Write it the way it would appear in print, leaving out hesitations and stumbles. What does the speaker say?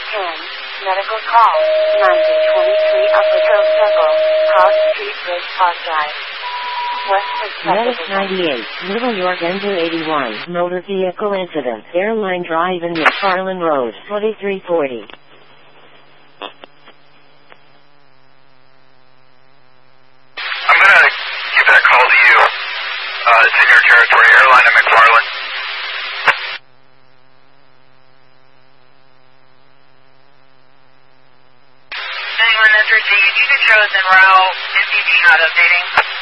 Medical call, 9023 Upper Hill Circle, Cross Street Bridge Park Drive. Medic 98, Little York Engine 81, motor vehicle incident, Airline Drive and McFarland Road, 2340. I'm gonna give that call to you. It's in your territory, Airline and McFarland. Anyone, Mr. G, you need to chosen route 50 not updating.